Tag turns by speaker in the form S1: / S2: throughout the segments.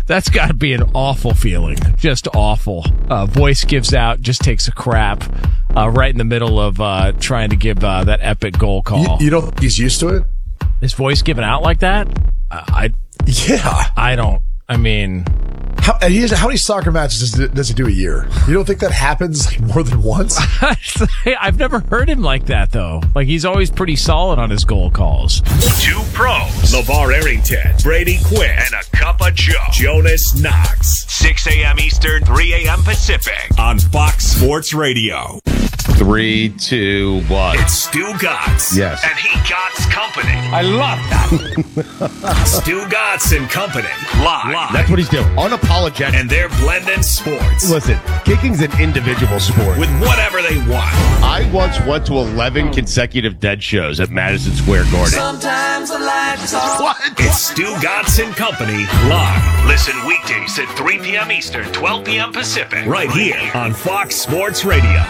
S1: That's got to be an awful feeling. Just awful. Voice gives out, just takes a crap right in the middle of trying to give that epic goal call.
S2: You don't think he's used to it?
S1: His voice giving out like that?
S2: Yeah.
S1: I don't. I mean...
S2: How many soccer matches does he do a year? You don't think that happens like more than once?
S1: I've never heard him like that, though. Like, he's always pretty solid on his goal calls.
S3: Two pros, LeVar Arrington, Brady Quinn, and a cup of Joe, Jonas Knox. 6 a.m. Eastern, 3 a.m. Pacific on Fox Sports Radio.
S4: 3, 2, 1.
S3: It's Stu Gatz.
S4: Yes.
S3: And he Gatz Company.
S4: I love that.
S3: Stu Gatz and Company. Live.
S4: That's what he's doing. Unapologetic.
S3: And they're blending sports.
S4: Listen, kicking's an individual sport.
S3: With whatever they want.
S4: I once went to 11 consecutive Dead shows at Madison Square Garden.
S5: Sometimes the lights are...
S3: What? It's Stu Gatz and Company live. Listen weekdays at 3 p.m. Eastern, 12 p.m. Pacific. Right here on Fox Sports Radio.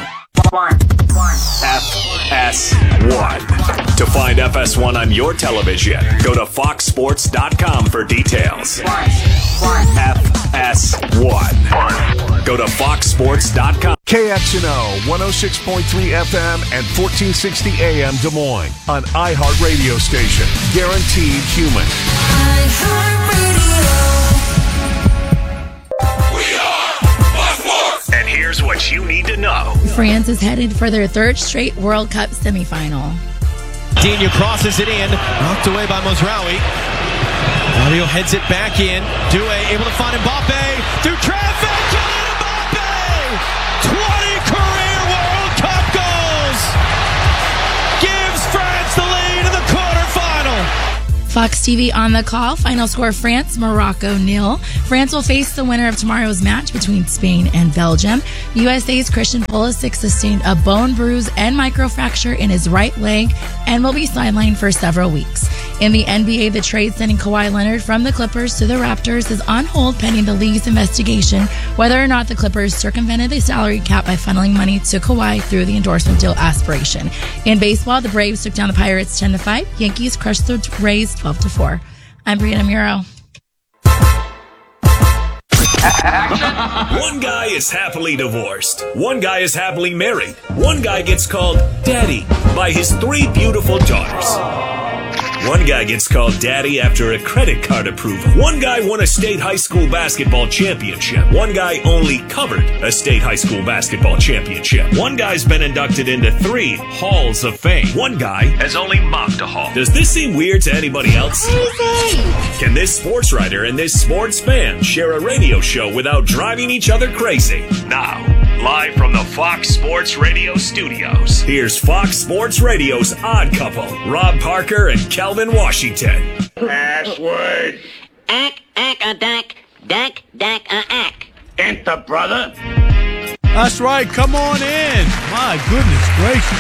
S3: FS1. To find FS1 on your television, go to foxsports.com for details. FS1. Go to foxsports.com.
S6: KXNO 106.3 FM and 1460 AM Des Moines. An iHeart radio station. Guaranteed human.
S3: And here's what you need to know.
S7: France is headed for their third straight World Cup semifinal.
S8: Digne crosses it in, knocked away by Mazraoui. Mario heads it back in. Doué able to find Mbappe through traffic. Kylian Mbappe! 20 career World Cup goals! Gives France the lead in the quarterfinal.
S7: Fox TV on the call. Final score, France, Morocco 0. France will face the winner of tomorrow's match between Spain and Belgium. USA's Christian Pulisic sustained a bone bruise and microfracture in his right leg and will be sidelined for several weeks. In the NBA, the trade sending Kawhi Leonard from the Clippers to the Raptors is on hold pending the league's investigation whether or not the Clippers circumvented the salary cap by funneling money to Kawhi through the endorsement deal aspiration. In baseball, the Braves took down the Pirates 10-5. Yankees crushed the Rays 12-4. I'm Brianna Muro.
S3: One guy is happily divorced. One guy is happily married. One guy gets called Daddy by his 3 beautiful daughters. One guy gets called Daddy after a credit card approval. One guy won a state high school basketball championship. One guy only covered a state high school basketball championship. One guy's been inducted into 3 halls of fame. One guy has only mopped a hall. Does this seem weird to anybody else? Can this sports writer and this sports fan share a radio show without driving each other crazy? Now, live from the Fox Sports Radio studios, here's Fox Sports Radio's Odd Couple, Rob Parker and Kelvin Washington.
S9: Password.
S10: Ack.
S9: Enter, brother.
S11: That's right. Come on in. My goodness gracious.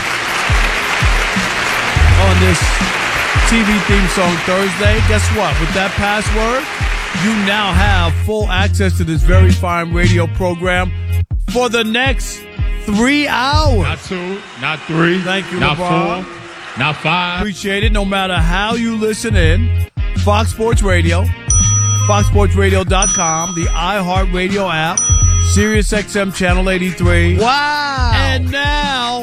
S11: On this TV theme song Thursday, guess what? With that password, you now have full access to this very fine radio program for the next 3 hours.
S12: Not 2, not 3.
S11: Thank you,
S12: not
S11: LeBron.
S12: 4, not 5.
S11: Appreciate it. No matter how you listen in, Fox Sports Radio, foxsportsradio.com, the iHeartRadio app, SiriusXM Channel 83.
S1: Wow.
S11: And now,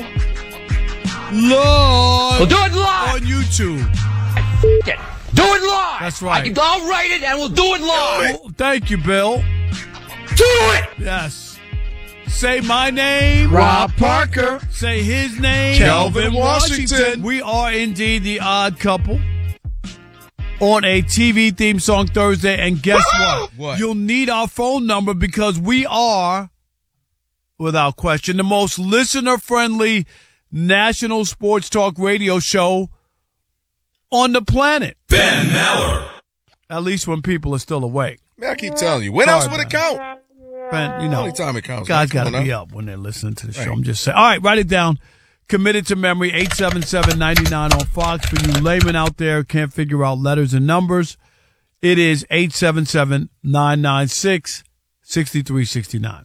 S11: Lord,
S12: We'll do it live.
S11: on YouTube.
S12: Do it live.
S11: That's right.
S12: I'll write it and we'll do it live.
S11: Oh, thank you, Bill.
S12: Do it.
S11: Yes. Say my name,
S2: Rob Parker.
S11: Say his name,
S2: Kelvin Washington.
S11: We are indeed the Odd Couple on a TV theme song Thursday. And guess what? You'll need our phone number because we are, without question, the most listener-friendly national sports talk radio show on the planet.
S3: Ben Maller.
S11: At least when people are still awake.
S13: Man, I keep telling you. When else would it count?
S11: Ben, you know,
S13: Only time it counts.
S11: guys
S13: Come
S11: got to
S13: on
S11: be
S13: now.
S11: up when they're listening to the show.
S13: Right.
S11: I'm just saying. All right, write it down. Committed to memory, 877-99 on Fox. For you laymen out there can't figure out letters and numbers, it is 877-996-6369.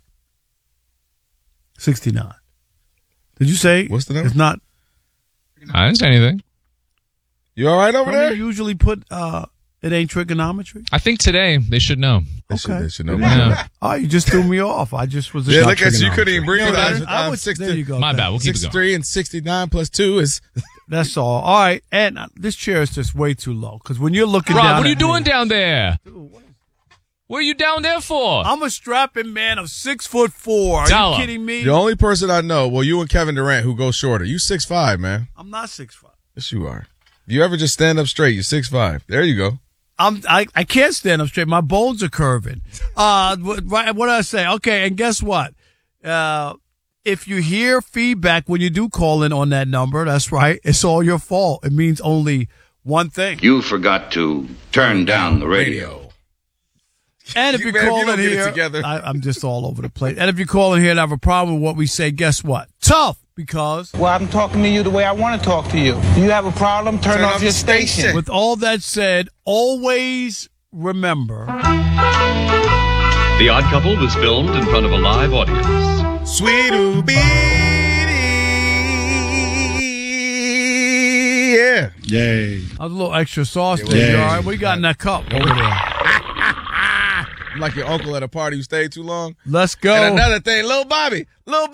S11: 69. Did you say?
S13: What's the number?
S11: It's not.
S12: I didn't say anything.
S13: You all right over
S11: Don't
S13: there?
S11: you usually put It ain't trigonometry?
S14: I think today they should know.
S4: They should know.
S14: Yeah.
S11: Oh, you just threw me off. I just was.
S13: Yeah, look at you. Couldn't even breathe.
S11: There you go.
S14: My bad. We'll keep it going.
S13: 63 and 69 plus 2 is.
S11: That's all. All right. And this chair is just way too low. Because when you're looking
S14: Rob,
S11: down.
S14: what are you doing down there? What are you down there for?
S11: I'm a strapping man of 6'4". Are
S14: Tell
S11: you
S14: him.
S11: kidding me?
S13: The only person I know, well, you and Kevin Durant, who goes shorter. You 6'5", man.
S11: I'm not 6'5".
S13: Yes, you are. You ever just stand up straight? You're 6'5". There you go.
S11: I can't stand up straight. My bones are curving. What did I say? Okay, and guess what? If you hear feedback when you do call in on that number, that's right. It's all your fault. It means only one thing.
S9: You forgot to turn down the radio.
S11: And if you
S13: Man,
S11: call
S13: you don't
S11: in
S13: get it
S11: here,
S13: together.
S11: I'm just all over the place. And if you call in here and have a problem with what we say, guess what? Tough, because
S15: Well, I'm talking to you the way I want to talk to you. Do you have a problem? Turn off your station.
S11: with all that said, always remember.
S16: The Odd Couple was filmed in front of a live audience.
S13: Sweet yeah.
S11: Yay. A little extra sauce there. You all right? What you got in that cup over there?
S13: I'm like your uncle at a party who stayed too long.
S11: Let's go.
S13: And another thing, Lil Bobby.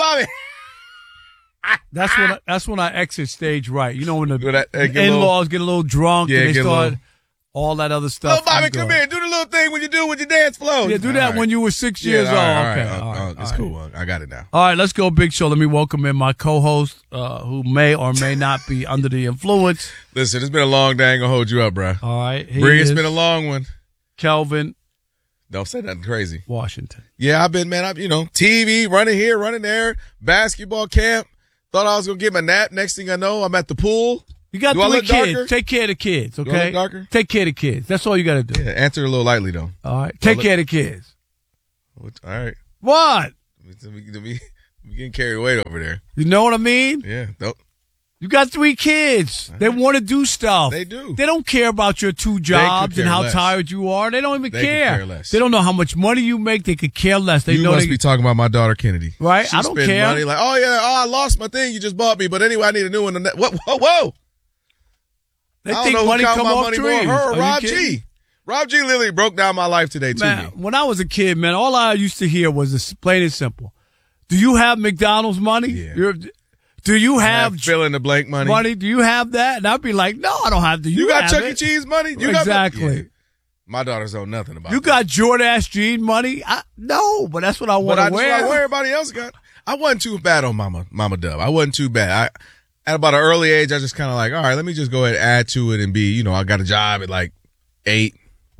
S11: That's when I exit stage right. You know when the
S13: get a
S11: in-laws get a little drunk
S13: Yeah,
S11: and they
S13: get a
S11: start
S13: little-
S11: all that other stuff.
S13: Lil Bobby,
S11: I'm
S13: come
S11: good.
S13: here. Do the little thing when you do with your dance flow.
S11: Yeah, do that when you were 6 years old. Okay. All right.
S13: It's cool. I got it now.
S11: All right, let's go, Big Show. Let me welcome in my co-host, who may or may not be under the influence.
S13: Listen, it's been a long day. I ain't gonna hold you up, bro.
S11: All right.
S13: Bree, it's been a long one.
S11: Kelvin
S13: Don't say nothing crazy.
S11: Washington.
S13: Yeah, I've been, man, TV, running here, running there, basketball camp. Thought I was going to get my nap. Next thing I know, I'm at the pool.
S11: You got
S13: Do I
S11: 3
S13: look
S11: kids.
S13: darker?
S11: Take care of the kids,
S13: Do I
S11: okay?
S13: look darker?
S11: Take care of the kids. That's all you got to do.
S13: Yeah, answer a little lightly, though.
S11: All right. Take care of the kids.
S13: All right.
S11: What?
S13: We getting carried away over there.
S11: You know what I mean?
S13: Yeah.
S11: You got 3 kids. They want to do stuff.
S13: They do.
S11: They don't care about your 2 jobs and
S13: care
S11: how
S13: less.
S11: tired you are. They don't even
S13: They could
S11: care.
S13: care less.
S11: They don't know how much money you make. They could care less. They
S13: You
S11: know
S13: must
S11: they
S13: be talking about my daughter, Kennedy.
S11: Right?
S13: She
S11: I don't
S13: spend
S11: care.
S13: money like, I lost my thing you just bought me, but anyway, I need a new one. Whoa.
S11: They
S13: I don't
S11: think
S13: know
S11: money
S13: who count
S11: come
S13: my
S11: off
S13: money
S11: trees.
S13: more, her or
S11: Are you
S13: Rob
S11: kidding?
S13: G. Rob G literally broke down my life today to
S11: Man,
S13: me.
S11: when I was a kid, man, all I used to hear was this, plain and simple. Do you have McDonald's money?
S13: Yeah.
S11: Do you have
S13: fill in the blank money?
S11: Do you have that? And I'd be like, no, I don't have. Do you
S13: got
S11: have
S13: Chuck
S11: it?
S13: E. Cheese money?
S11: Exactly.
S13: Yeah. My daughters know nothing about
S11: You
S13: that.
S11: got Jordache Jean money? No, but that's what I want to
S13: But
S11: wear.
S13: I just what everybody else got. I wasn't too bad on Mama Dub. I wasn't too bad. At about an early age, I just kind of like, all right, let me just go ahead and add to it and be, I got a job at like 8.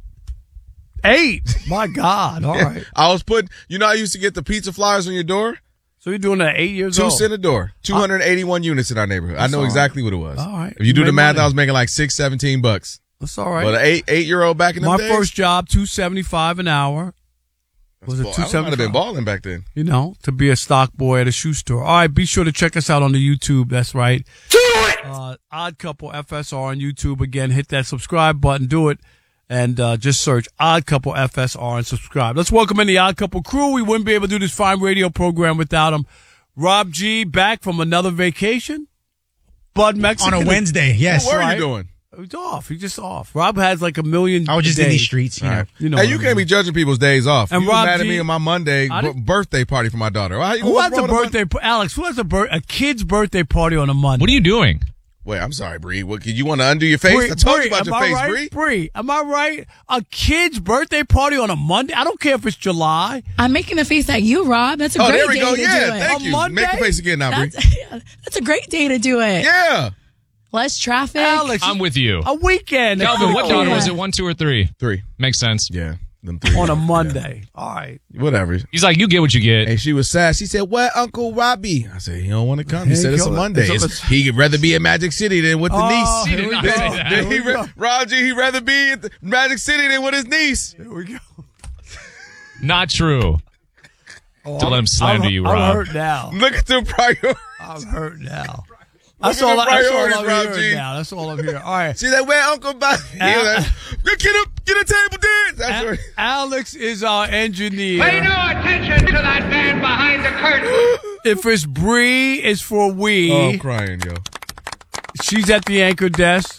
S11: 8? My God. All right.
S13: I was putting, I used to get the pizza flyers on your door.
S11: So you're doing that 8 years
S13: 2
S11: old?
S13: cent a door. 281 units in our neighborhood. I know
S11: all
S13: exactly what it was.
S11: All right.
S13: If you do
S11: You
S13: the
S11: made
S13: math,
S11: money.
S13: I was making like $17.
S11: That's all right.
S13: But an 8-year-old back in the
S11: My
S13: days.
S11: first job, $2.75 an hour. Was it
S13: I might have been
S11: $2.75?
S13: balling back then.
S11: To be a stock boy at a shoe store. All right, be sure to check us out on the YouTube. That's right. Do it! Odd Couple FSR on YouTube. Again, hit that subscribe button. Do it. And just search Odd Couple FSR and subscribe. Let's welcome in the Odd Couple crew. We wouldn't be able to do this fine radio program without him. Rob G back from another vacation. Bud Mexican.
S17: On a Wednesday, yes.
S13: What were
S11: Right.
S13: you doing?
S11: He's off. He's just off. Rob has like a million
S17: I was just in
S11: days.
S17: these streets, you know.
S13: Right.
S11: You know
S13: Hey,
S11: what
S13: you
S11: I
S13: can't be
S11: mean.
S13: judging people's days off.
S11: And
S13: you
S11: Rob
S13: mad at
S11: G-
S13: me on my Monday
S11: I didn't-
S13: birthday party for my daughter.
S11: Who has a birthday? Alex, who has a kid's birthday party on a Monday?
S14: What are you doing?
S13: Wait, I'm sorry, Bree. What, you want to undo your face? I told you about your face, Bree.
S11: Bree, am I right? A kid's birthday party on a Monday? I don't care if it's July.
S7: I'm making the face at you, Rob. That's a great
S13: there we
S7: day
S13: go.
S7: to
S13: Yeah,
S7: do it.
S13: thank
S11: On
S13: you.
S11: Monday?
S13: Make the face again now, Bree.
S7: That's a great day to do it.
S13: Yeah.
S7: Less traffic.
S11: Alex,
S14: I'm with you.
S11: a weekend.
S14: Calvin, what
S7: Yeah.
S14: daughter was it? 1, 2, or 3?
S13: 3.
S14: Makes sense.
S13: Yeah. Them 3.
S11: On a Monday. All right.
S13: Whatever.
S14: He's like, you get what you get.
S13: And she was sad. She said, "What, Uncle Robbie?" I said, "He don't want to come." He
S11: Here
S13: said,
S11: you
S13: "It's
S11: go.
S13: a Monday. He'd rather be in Magic City than with the
S11: Oh,
S13: niece."
S11: here
S14: did
S11: we
S14: not
S11: go.
S14: say that.
S11: Here we go.
S13: Roger, he'd rather be at the Magic City than with his niece.
S11: Here we go.
S14: Not true. Don't let him slander you,
S11: I'm
S14: Rob.
S11: hurt now.
S13: Look at the priority.
S11: I'm hurt now.
S13: Look
S11: That's
S13: at
S11: all,
S13: the
S11: that's all
S13: priorities,
S11: I'm
S13: Rob
S11: hearing
S13: G.
S11: now. That's all I'm hearing. All right.
S13: See that where Uncle Bobby? Get a table dance. That's right.
S11: Alex is our engineer.
S12: Pay no attention to that man behind the curtain.
S11: If it's Bree, it's for we.
S13: Oh, I'm crying, yo.
S11: She's at the anchor desk.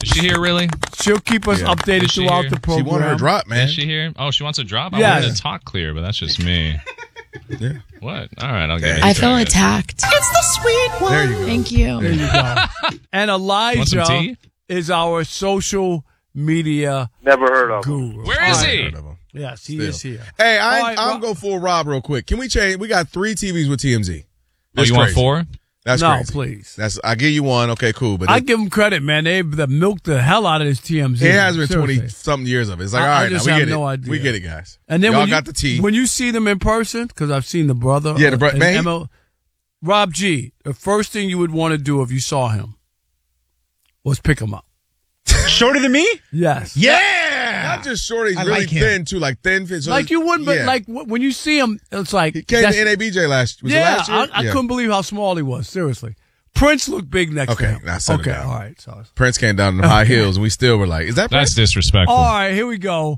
S14: Is she here, really?
S11: She'll keep us updated
S14: Is she
S11: throughout
S14: here?
S11: the program.
S13: She wanted her drop, man.
S14: Is she here? Oh, she wants a drop? I
S11: Yeah.
S14: wanted to talk clear, but that's just me.
S13: Yeah.
S14: What? All right, I'll get it.
S7: I feel attacked.
S10: It's the sweet one.
S13: There you go.
S7: Thank you.
S11: There you go. And
S14: Want some
S11: Elijah
S14: tea?
S11: is our social media
S17: Never heard of him.
S11: guru.
S14: Where is he?
S11: Yes, he
S13: Still.
S11: is here.
S13: Hey,
S11: All right,
S13: I'm going full Rob real quick. Can we change? We got 3 TVs with TMZ.
S14: Oh,
S13: That's
S14: you want
S13: crazy.
S14: 4?
S13: That's
S11: No,
S13: crazy.
S11: please.
S13: I give you one. Okay, cool. But
S11: I give them credit, man. They milked the hell out of this TMZ.
S13: it has been
S11: Seriously.
S13: 20-something years of it. It's like,
S11: I
S13: all right,
S11: just
S13: now we
S11: have
S13: get
S11: no
S13: it.
S11: idea.
S13: We get it, guys.
S11: And then
S13: y'all
S11: when
S13: got the tea.
S11: When you see them in person, because I've seen the brother.
S13: Yeah, the
S11: and
S13: man.
S11: ML Rob G, the first thing you would want to do if you saw him was pick him up.
S18: Shorter than me?
S11: Yes.
S18: Yeah.
S13: Not just short, he's
S18: I
S13: really
S18: like him.
S13: thin, too, like thin fit. So
S11: Like you wouldn't, but
S13: yeah.
S11: like when you see him, it's like
S13: He came to NABJ last year.
S11: I couldn't believe how small he was. Seriously, Prince looked big next to him.
S13: Now set it down.
S11: All right. So
S13: Prince came down in the high heels, and we still were like, is that Prince?
S14: That's disrespectful.
S11: all right, here we go.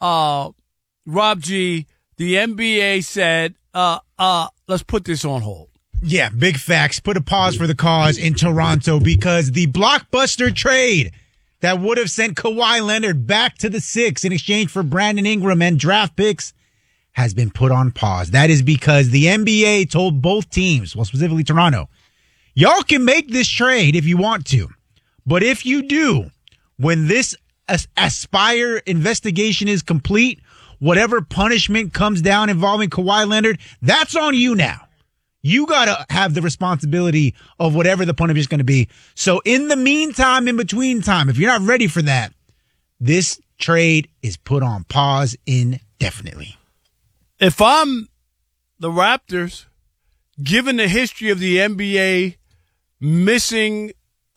S11: Rob G, the NBA said, let's put this on hold.
S18: Yeah, big facts. Put a pause for the cause in Toronto because the blockbuster trade that would have sent Kawhi Leonard back to the Six in exchange for Brandon Ingram and draft picks has been put on pause. That is because the NBA told both teams, well, specifically Toronto, y'all can make this trade if you want to. But if you do, when this Aspire investigation is complete, whatever punishment comes down involving Kawhi Leonard, that's on you now. You got to have the responsibility of whatever the punishment is going to be. So in the meantime, in between time, if you're not ready for that, this trade is put on pause indefinitely.
S11: If I'm the Raptors, given the history of the NBA missing,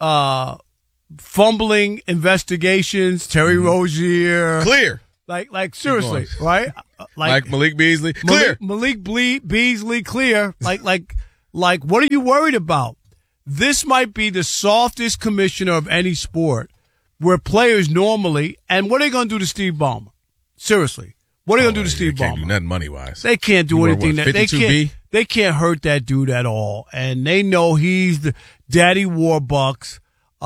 S11: fumbling investigations, Terry Rozier,
S13: Clear.
S11: Like seriously, right?
S13: Like Malik Beasley. Clear.
S11: Malik Beasley, clear. Like, what are you worried about? This might be the softest commissioner of any sport where players normally, and what are they going to do to Steve Ballmer? Seriously. What are they going to do to Steve
S13: Can't do
S11: Ballmer?
S13: nothing money-wise.
S11: They can't do anything. They
S13: 52B?
S11: can't hurt that dude at all. And they know he's the Daddy Warbucks.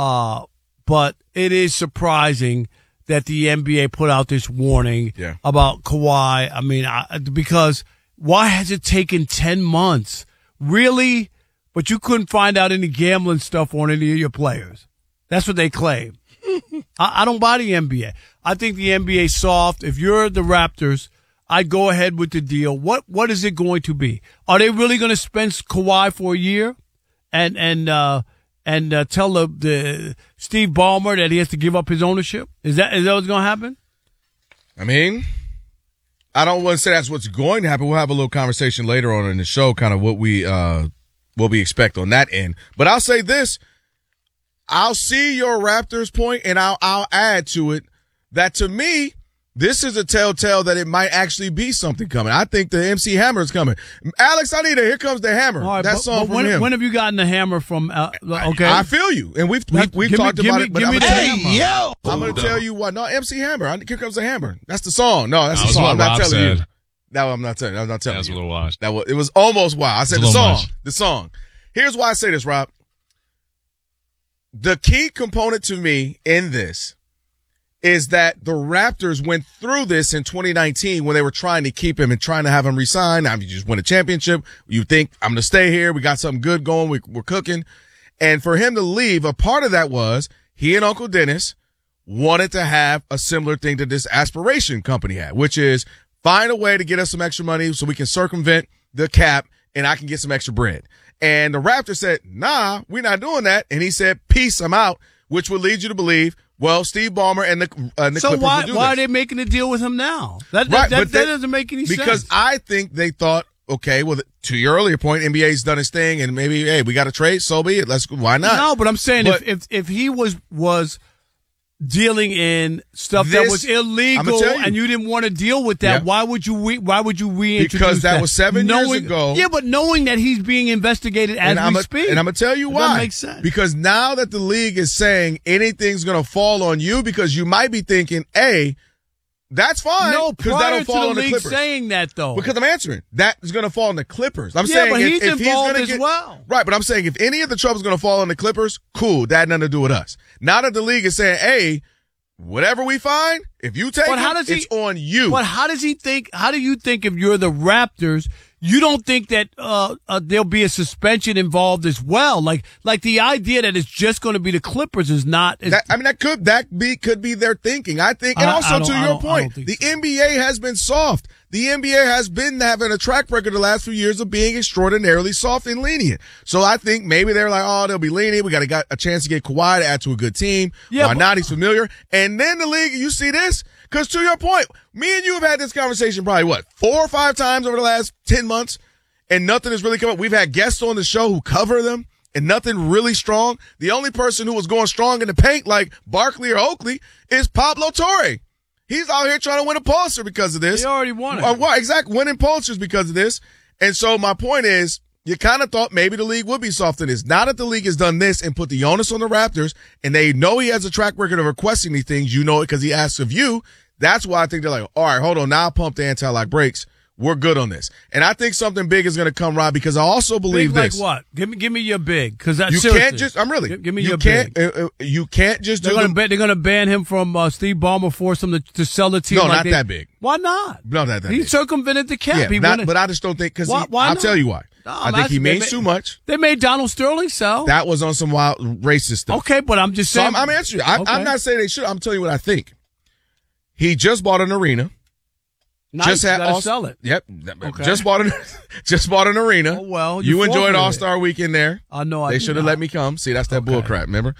S11: But it is surprising that the NBA put out this warning about Kawhi. I mean, because why has it taken 10 months? Really? But you couldn't find out any gambling stuff on any of your players. That's what they claim. I don't buy the NBA. I think the NBA is soft. If you're the Raptors, I'd go ahead with the deal. What is it going to be? Are they really going to spend Kawhi for a year and tell the Steve Ballmer that he has to give up his ownership? Is that what's going to happen?
S13: I mean, I don't want to say that's what's going to happen. We'll have a little conversation later on in the show, kind of what we expect on that end. But I'll say this. I'll see your Raptors point, and I'll add to it that to me, this is a telltale that it might actually be something coming. I think the MC Hammer is coming. Alex, I need it. Here comes the Hammer.
S11: All right,
S13: that song from him.
S11: When have you gotten the Hammer from? Okay,
S13: I feel you, and we've talked about it. But I'm going to tell you what. No, MC Hammer. Here comes the Hammer. That's the song. No, that's the song. I'm not telling you. No, I'm not telling you. I'm not telling you.
S14: That was a little washed.
S13: It was almost wild. I said the song.
S14: Much.
S13: The song. Here's why I say this, Rob. The key component to me in this is that the Raptors went through this in 2019 when they were trying to keep him and trying to have him resign. Now, you just win a championship. You think, I'm going to stay here. We got something good going. We're cooking. And for him to leave, a part of that was he and Uncle Dennis wanted to have a similar thing that this aspiration company had, which is find a way to get us some extra money so we can circumvent the cap and I can get some extra bread. And the Raptors said, nah, we're not doing that. And he said, peace, I'm out, which would lead you to believe, well, Steve Ballmer and the Clippers will do this.
S11: So why are they making a deal with him now? That doesn't make any sense.
S13: Because I think they thought, okay, well, to your earlier point, NBA's done his thing, and maybe, hey, we got to trade, so be it. Why not?
S11: No, but I'm saying if he was dealing in stuff that was illegal and you didn't want to deal with that, why would you reintroduce
S13: because that was 7 years ago.
S11: Yeah, but knowing that he's being investigated as we speak.
S13: And I'm going to tell you why.
S11: That makes sense.
S13: Because now that the league is saying anything's going to fall on you because you might be thinking, A, That's fine.
S11: No,
S13: because
S11: prior
S13: that'll fall
S11: to
S13: on
S11: the
S13: the
S11: league
S13: Clippers.
S11: saying that, though.
S13: Because I'm answering. That is going to fall on the Clippers. I'm
S11: Yeah,
S13: saying
S11: but he's
S13: if
S11: involved
S13: he's
S11: as well.
S13: Right, but I'm saying if any of the trouble's going to fall on the Clippers, cool. That had nothing to do with us. Now that the league is saying, hey, whatever we find, if you take it, it's on you.
S11: But how does he think? How do you think if you're the Raptors, you don't think that there'll be a suspension involved as well? Like the idea that it's just going to be the Clippers is not.
S13: That could be their thinking. I think, and also to your point, the NBA has been soft. The NBA has been having a track record the last few years of being extraordinarily soft and lenient. So I think maybe they're like, oh, they'll be lenient. We got a chance to get Kawhi to add to a good team. Yeah, why not? He's familiar. And then the league, you see this? Because to your point, me and you have had this conversation probably, 4 or 5 times over the last 10 months, and nothing has really come up. We've had guests on the show who cover them, and nothing really strong. The only person who was going strong in the paint, like Barkley or Oakley, is Pablo Torre. He's out here trying to win a Pulitzer because of this.
S11: He already won it.
S13: Exactly, winning Pulitzers because of this. And so my point is, you kind of thought maybe the league would be soft in this. Now that the league has done this and put the onus on the Raptors, and they know he has a track record of requesting these things, you know it because he asks of you, that's why I think they're like, all right, hold on, now I'll pump the anti-lock brakes. We're good on this. And I think something big is going to come, Rob, because I also believe
S11: big
S13: this.
S11: Like what? Give me your big, because that's
S13: you
S11: seriously.
S13: Can't just. I'm really.
S11: Give me your big.
S13: You can't just.
S11: They're going to ban him from Steve Ballmer, force him to sell the team.
S13: No, not that big.
S11: Why not?
S13: No, not that big.
S11: He circumvented the cap.
S13: Yeah, but I just don't think because I'll tell you why. No, I think he made too much.
S11: They made Donald Sterling sell.
S13: That was on some wild racist stuff.
S11: Okay, but I'm just saying.
S13: So I'm answering you. I'm not saying they should. I'm telling you what I think. He just bought an arena.
S11: Nice, gotta sell it.
S13: Yep. Okay. Just bought an arena.
S11: Oh, well,
S13: you enjoyed All-Star Weekend there.
S11: I know.
S13: They should have let me come. See, that's that bull crap. Remember?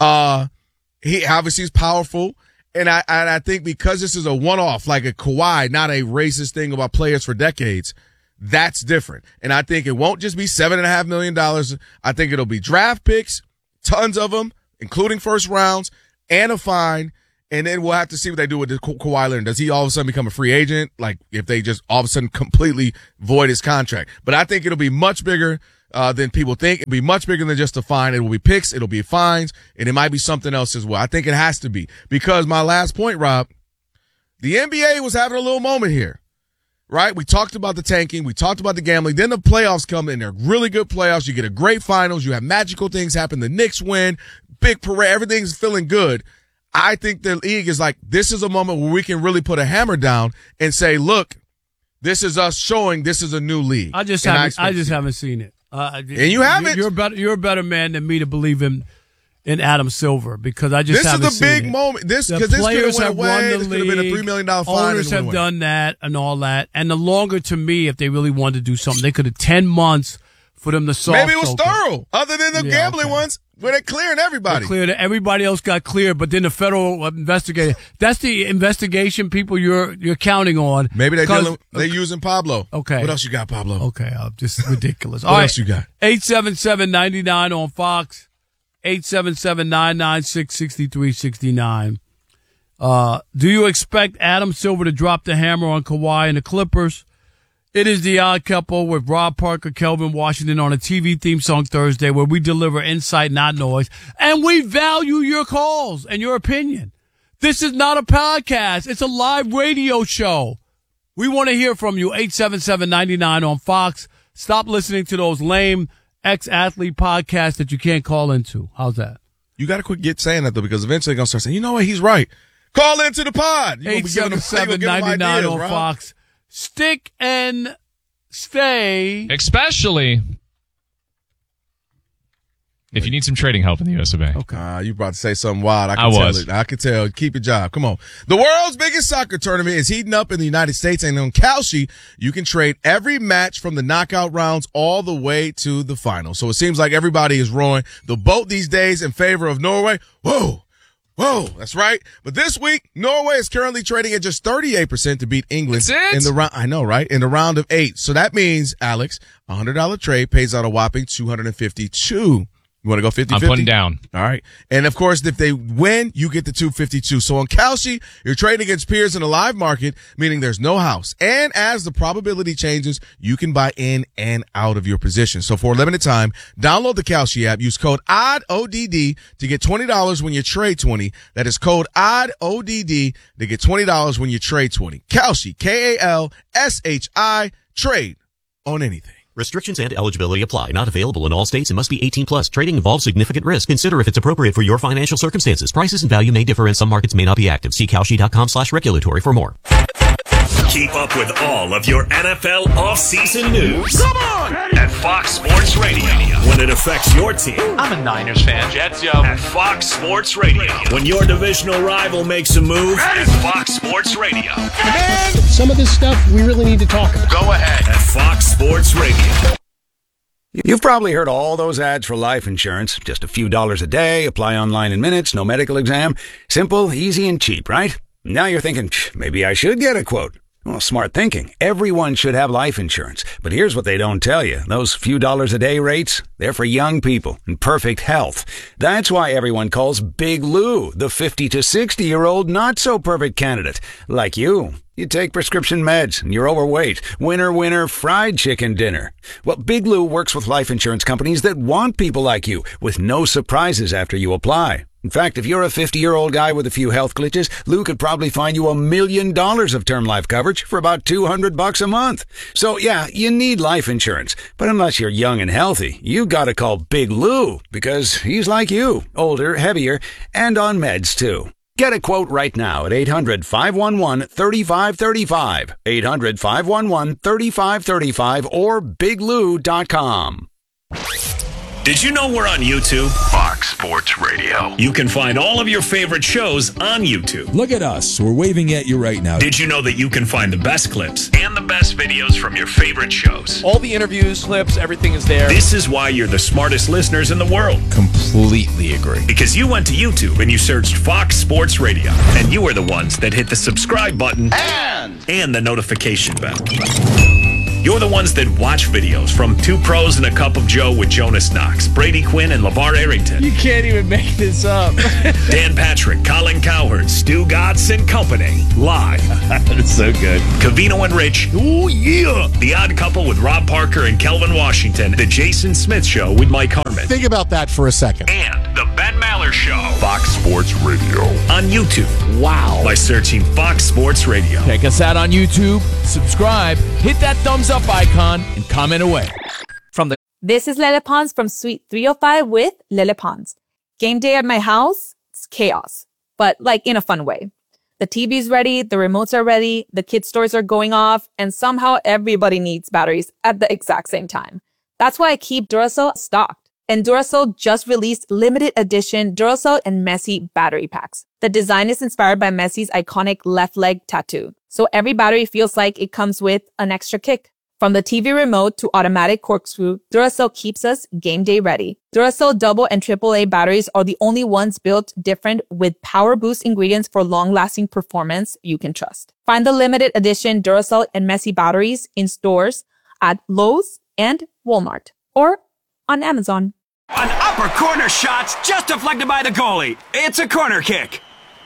S13: He obviously is powerful, and I think because this is a one-off, like a Kawhi, not a racist thing about players for decades. That's different, and I think it won't just be $7.5 million. I think it'll be draft picks, tons of them, including first rounds, and a fine. And then we'll have to see what they do with the Kawhi Leonard. Does he all of a sudden become a free agent? Like if they just all of a sudden completely void his contract. But I think it'll be much bigger than people think. It'll be much bigger than just a fine. It will be picks. It'll be fines. And it might be something else as well. I think it has to be. Because my last point, Rob, the NBA was having a little moment here. Right? We talked about the tanking. We talked about the gambling. Then the playoffs come in. They're really good playoffs. You get a great finals. You have magical things happen. The Knicks win. Big parade. Everything's feeling good. I think the league is like, this is a moment where we can really put a hammer down and say, look, this is us showing this is a new league.
S11: I just haven't seen it.
S13: And you haven't.
S11: You're a better man than me to believe in Adam Silver because I just haven't seen it.
S13: This is a big moment. The players have won the league. This could have been a $3 million fine.
S11: Owners have done that and all that. And the longer, to me, if they really wanted to do something, they could have 10 months for them to solve.
S13: Maybe it was thorough, other than the gambling ones. Where they're clearing everybody.
S11: Everybody else got cleared, but then the federal investigator. That's the investigation people you're counting on.
S13: Maybe they're using Pablo.
S11: Okay.
S13: What else you got, Pablo?
S11: Okay, just ridiculous.
S13: What else you got?
S11: 877-99 on Fox. 877-996-6369. Do you expect Adam Silver to drop the hammer on Kawhi and the Clippers? It is The Odd Couple with Rob Parker, Kelvin Washington on a TV theme song Thursday where we deliver insight, not noise, and we value your calls and your opinion. This is not a podcast. It's a live radio show. We want to hear from you. 877-99 on Fox. Stop listening to those lame ex-athlete podcasts that you can't call into. How's that?
S13: You got to quit saying that, though, because eventually they're going to start saying, you know what, he's right. Call into the pod.
S11: 877-99 on Fox. Stick and stay.
S14: Especially if you need some trading help in the US of A.
S13: Okay. You about to say something wild. I can tell. Keep your job. Come on. The world's biggest soccer tournament is heating up in the United States, and on Kalshi, you can trade every match from the knockout rounds all the way to the final. So it seems like everybody is rowing the boat these days in favor of Norway. Whoa, that's right. But this week, Norway is currently trading at just 38% to beat England in the round. I know, right? In the round of 8. So that means, Alex, $100 trade pays out a whopping $252. You want to go 50-50?
S14: I'm putting down.
S13: All right. And, of course, if they win, you get the $252. So on Kalshi, you're trading against peers in a live market, meaning there's no house. And as the probability changes, you can buy in and out of your position. So for a limited time, download the Kalshi app. Use code ODD to get $20 when you trade 20. That is code ODD to get $20 when you trade 20. Kalshi, Kalshi, trade on anything.
S17: Restrictions and eligibility apply. Not available in all states and must be 18 plus. Trading involves significant risk. Consider if it's appropriate for your financial circumstances. Prices and value may differ and some markets may not be active. See Kalshi.com/regulatory for more.
S3: Keep up with all of your NFL offseason news.
S12: Come on!
S3: At Fox Sports Radio. When it affects your team.
S19: I'm a Niners fan. Jets, yo.
S3: At Fox Sports Radio. When your divisional rival makes a move. At Fox Sports Radio.
S20: Man, some of this stuff we really need to talk about.
S3: Go ahead. At Fox Sports Radio.
S21: You've probably heard all those ads for life insurance. Just a few dollars a day, apply online in minutes, no medical exam. Simple, easy, and cheap, right? Now you're thinking, maybe I should get a quote. Well, smart thinking. Everyone should have life insurance. But here's what they don't tell you. Those few dollars a day rates, they're for young people in perfect health. That's why everyone calls Big Lou the 50 to 60-year-old not-so-perfect candidate. Like you. You take prescription meds and you're overweight. Winner, fried chicken dinner. Well, Big Lou works with life insurance companies that want people like you with no surprises after you apply. In fact, if you're a 50-year-old guy with a few health glitches, Lou could probably find you $1 million of term life coverage for about $200 a month. So yeah, you need life insurance. But unless you're young and healthy, you gotta call Big Lou because he's like you, older, heavier, and on meds too. Get a quote right now at 800-511-3535, 800-511-3535, or biglou.com.
S3: Did you know we're on YouTube?
S6: Fox Sports Radio.
S3: You can find all of your favorite shows on YouTube.
S22: Look at us. We're waving at you right now.
S3: Did you know that you can find the best clips and the best videos from your favorite shows?
S19: All the interviews, clips, everything is there.
S3: This is why you're the smartest listeners in the world.
S22: Completely agree.
S3: Because you went to YouTube and you searched Fox Sports Radio. And you were the ones that hit the subscribe button and the notification bell. You're the ones that watch videos from Two Pros and a Cup of Joe with Jonas Knox, Brady Quinn, and LeVar Arrington.
S1: You can't even make this up.
S3: Dan Patrick, Colin Cowherd, Stu Gatz and Company. Live.
S4: That's so good.
S3: Covino and Rich.
S2: Oh, yeah.
S3: The Odd Couple with Rob Parker and Kelvin Washington. The Jason Smith Show with Mike Harmon.
S2: Think about that for a second.
S3: And The Ben Maller Show.
S6: Fox Sports Radio.
S3: On YouTube.
S1: Wow.
S3: By searching Fox Sports Radio.
S1: Check us out on YouTube. Subscribe. Hit that thumbs up icon and comment away.
S23: This is Lele Pons from Suite 305 with Lele Pons. Game day at my house, it's chaos, but like in a fun way. The TV's ready, the remotes are ready, the kids' stores are going off, and somehow everybody needs batteries at the exact same time. That's why I keep Duracell stocked. And Duracell just released limited edition Duracell and Messi battery packs. The design is inspired by Messi's iconic left leg tattoo. So every battery feels like it comes with an extra kick. From the TV remote to automatic corkscrew, Duracell keeps us game day ready. Duracell double and AAA batteries are the only ones built different with power boost ingredients for long-lasting performance you can trust. Find the limited edition Duracell and Messi batteries in stores at Lowe's and Walmart or on Amazon.
S24: An upper corner shot's just deflected by the goalie. It's a corner kick.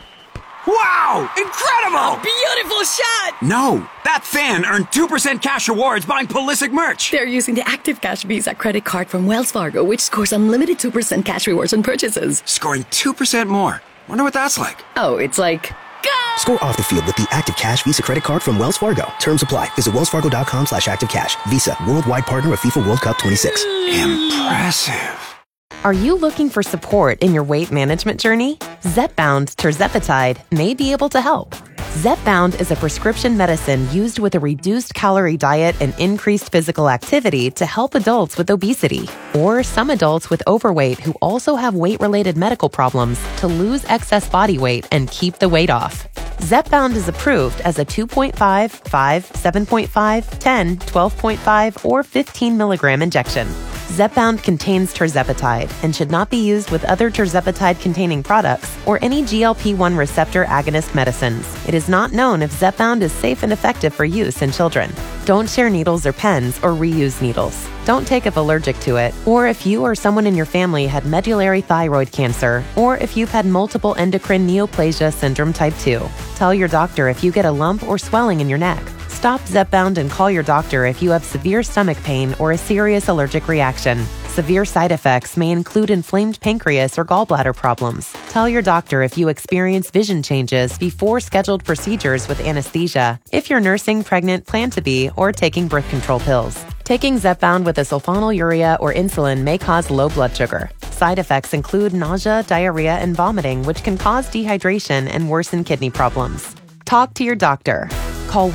S24: Wow! Incredible!
S25: Beautiful shot!
S24: No, that fan earned 2% cash rewards buying Pulisic merch.
S25: They're using the Active Cash Visa credit card from Wells Fargo, which scores unlimited 2% cash rewards on purchases.
S24: Scoring 2% more. Wonder what that's like.
S25: Oh, it's like... Go!
S26: Score off the field with the Active Cash Visa credit card from Wells Fargo. Terms apply. Visit wellsfargo.com/activecash. Visa, worldwide partner of FIFA World Cup 26.
S24: Impressive.
S27: Are you looking for support in your weight management journey? Zepbound tirzepatide may be able to help. Zepbound is a prescription medicine used with a reduced calorie diet and increased physical activity to help adults with obesity or some adults with overweight who also have weight-related medical problems to lose excess body weight and keep the weight off. Zepbound is approved as a 2.5, 5, 7.5, 10, 12.5, or 15 milligram injection. Zepbound contains tirzepatide and should not be used with other tirzepatide-containing products or any GLP-1 receptor agonist medicines. It is not known if Zepbound is safe and effective for use in children. Don't share needles or pens or reuse needles. Don't take if allergic to it, or if you or someone in your family had medullary thyroid cancer, or if you've had multiple endocrine neoplasia syndrome type 2. Tell your doctor if you get a lump or swelling in your neck. Stop Zepbound and call your doctor if you have severe stomach pain or a serious allergic reaction. Severe side effects may include inflamed pancreas or gallbladder problems. Tell your doctor if you experience vision changes before scheduled procedures with anesthesia, if you're nursing, pregnant, plan to be, or taking birth control pills. Taking Zepbound with a sulfonylurea or insulin may cause low blood sugar. Side effects include nausea, diarrhea, and vomiting, which can cause dehydration and worsen kidney problems. Talk to your doctor. Call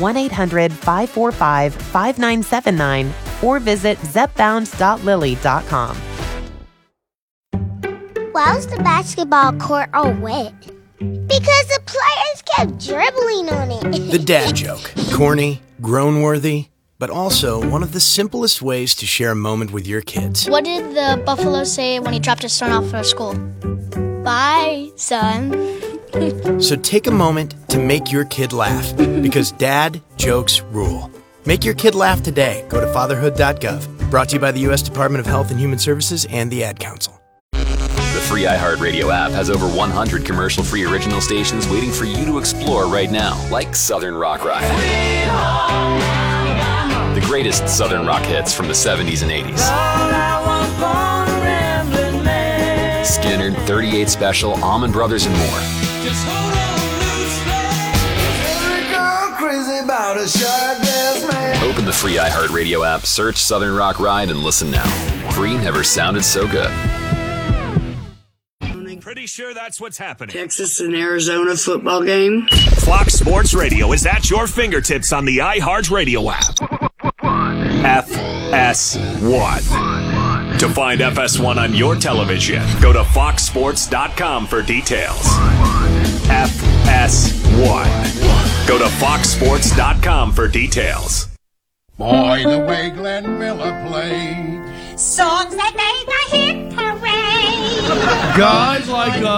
S27: 1-800-545-5979 or visit zepbound.lily.com.
S5: Why was the basketball court all wet? Because the players kept dribbling on it.
S7: The dad joke. Corny, groan-worthy, but also one of the simplest ways to share a moment with your kids.
S8: What did the buffalo say when he dropped his son off for school? Bye, son.
S7: So take a moment to make your kid laugh, because dad jokes rule. Make your kid laugh today. Go to fatherhood.gov. Brought to you by the U.S. Department of Health and Human Services and the Ad Council.
S9: The free iHeartRadio app has over 100 commercial-free original stations waiting for you to explore right now, like Southern Rock Ride. The greatest Southern rock hits from the 70s and 80s. Skinner, 38 Special, Allman Brothers, and more.
S10: Just hold on crazy about a shotgun man.
S9: Open the free iHeartRadio app, search Southern Rock Ride, and listen now. Free never sounded so good.
S3: Pretty sure that's what's happening.
S15: Texas and Arizona football game.
S3: Fox Sports Radio is at your fingertips on the iHeartRadio app. FS1. To find FS1 on your television, go to foxsports.com for details. FS1. Go to foxsports.com for details.
S10: Boy, the way Glenn Miller played.
S5: Songs that made the hit parade.
S11: Guys like us